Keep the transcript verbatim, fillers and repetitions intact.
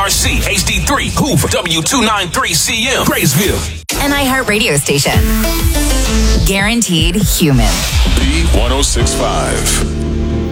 R C, H D three, Hoover, W two ninety-three C M, Graysville. An iHeart radio station. Guaranteed human. The one oh six point five.